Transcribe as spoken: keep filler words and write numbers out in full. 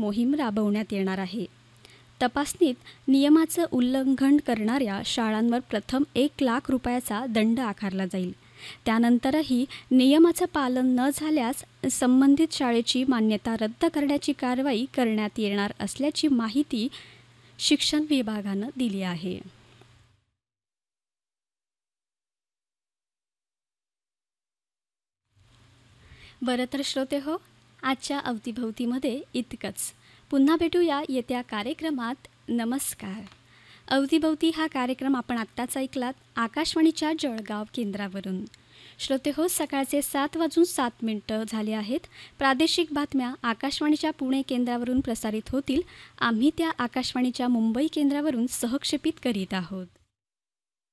मोहीम राबवण्यात येणार आहे. तपासणीत नियमाचं उल्लंघन करणाऱ्या शाळांवर प्रथम एक लाख रुपयाचा दंड आकारला जाईल. त्यानंतरही नियमाचं पालन न झाल्यास संबंधित शाळेची मान्यता रद्द करण्याची कारवाई करण्यात येणार असल्याची माहिती शिक्षण विभागानं दिली आहे. बरं तर श्रोते हो, आजच्या अवतीभवतीमध्ये इतकंच. पुन्हा भेटूया येत्या कार्यक्रमात. नमस्कार. अवतीभवती हा कार्यक्रम आपण आत्ताच ऐकलात आकाशवाणीच्या जळगाव केंद्रावरून. श्रोते हो, सकाळचे सात वाजून सात मिनिटं झाले आहेत. प्रादेशिक बातम्या आकाशवाणीच्या पुणे केंद्रावरून प्रसारित होतील. आम्ही त्या आकाशवाणीच्या मुंबई केंद्रावरून सहक्षेपित करीत आहोत.